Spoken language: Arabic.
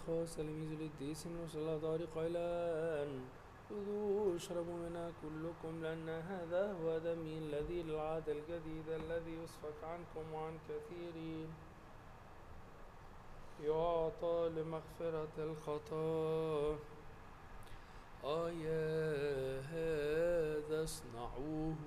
الخاص تلاميذ القديس وصلى دار قائلا خذوا اشربوا منها كلكم لأن هذا هو دمي الذي للعهد الجديد الذي يسفك عنكم وعن كثيرين يعطى لمغفرة الخطايا. هذا اصنعوه